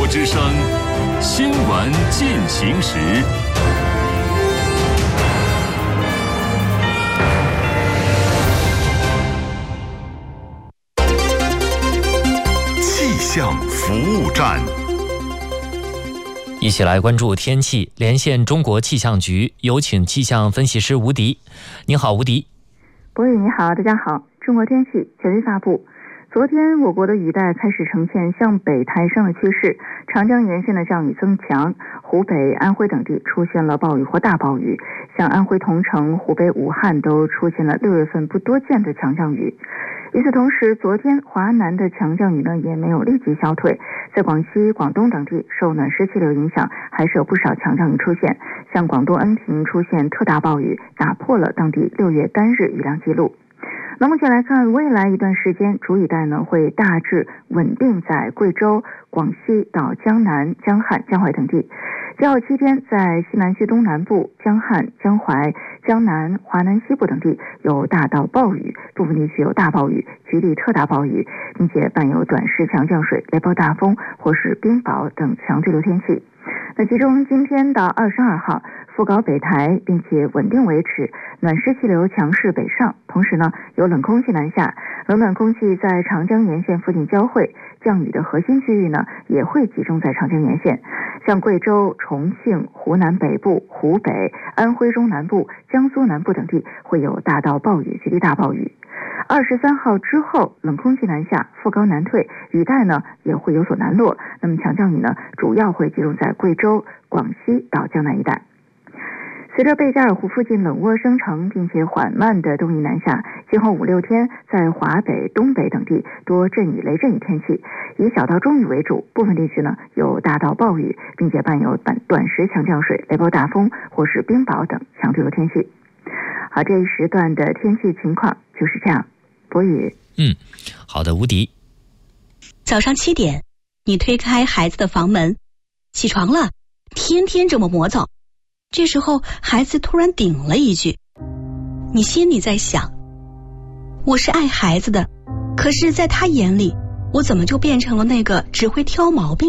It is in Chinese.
之声新闻进行时。气象服务站， 一起来关注天气，连线中国气象局，有请气象分析师吴迪。你好，吴迪。 博宇你好，大家好。中国天气权威发布，昨天我国的雨带开始呈现向北抬升的趋势，长江沿线的降雨增强，湖北、安徽等地出现了暴雨或大暴雨，像安徽桐城、湖北武汉都出现了6月份不多见的强降雨。与此同时，昨天华南的强降雨呢也没有立即消退，在广西、广东等地受暖湿气流影响，还是有不少强降雨出现，像广东恩平出现特大暴雨，打破了当地6月单日雨量记录。那目前来看，未来一段时间主雨带呢会大致稳定在贵州、广西到江南、江汉、江淮等地。较后7天，在西南区东南部、江汉、江淮、江南、华南西部等地有大到暴雨，部分地区有大暴雨，局地特大暴雨，并且伴有短时强降水、雷暴大风或是冰雹等强对流天气。那其中今天到22号副高北抬，并且稳定维持，暖湿气流强势北上，同时呢有冷空气南下，冷暖空气在长江沿线附近交汇，降雨的核心区域呢也会集中在长江沿线，像贵州、重庆、湖南北部、湖北、安徽中南部、江苏南部等地会有大到暴雨、局地大暴雨。23号之后，冷空气南下，副高南退，雨带呢也会有所南落，那么强降雨呢主要会集中在贵州、广西到江南一带。随着贝加尔湖附近冷涡生成并且缓慢的东移南下，今后5、6天在华北、东北等地多阵雨、雷阵雨天气，以小到中雨为主，部分地区呢有大到暴雨，并且伴有短时强降水、雷暴大风或是冰雹等强对流天气。好，这一时段的天气情况就是这样。博宇。 好的，吴迪。 早上7点，你推开孩子的房门，起床了，天天这么磨蹭。这时候孩子突然顶了一句，你心里在想，我是爱孩子的，可是在他眼里，我怎么就变成了那个只会挑毛病